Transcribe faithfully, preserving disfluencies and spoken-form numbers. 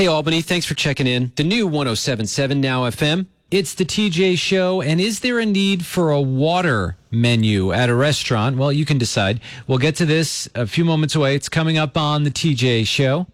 Hey, Albany, thanks for checking in. The new one oh seven point seven Now F M. It's the T J Show, and is there a need for a water menu at a restaurant? Well, you can decide. We'll get to this a few moments away. It's coming up on the T J Show.